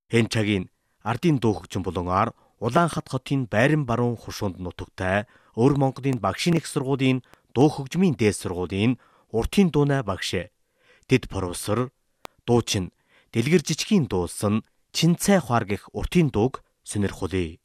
Энэ цагийн ардын дуу хөгжин булангаар Улаанхат хотын Байран баруун хушуунд нутагтай Өвөр Монголын багшийн их сургуулийн дуу хөгжмийн дээд сургуулийн уртын дуунай багш. Тэд профессор дуучин Дэлгэр жижигхийн дуулсан Чинцай ухаар гэх уртын дууг сонирхолъё.